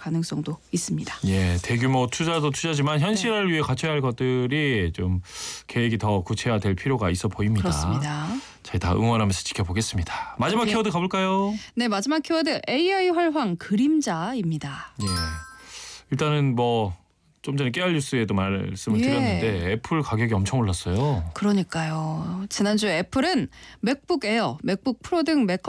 가능성도 있습니다. 예, 대규모 투자도 투자지만 현실화를 위해 갖춰야 할 것들이 좀 계획이 더 구체화될 필요가 있어 보입니다. 그렇습니다. 저희 다 응원하면서 지켜보겠습니다. 마지막 네. 키워드 가볼까요? 네, 마지막 키워드 AI 활황 그림자입니다. 예, 일단은 뭐 좀 전에 깨알 뉴스에도 말씀을 예. 드렸는데 애플 가격이 엄청 올랐어요. 그러니까요. 지난주 애플은 맥북 에어, 맥북 프로 등 맥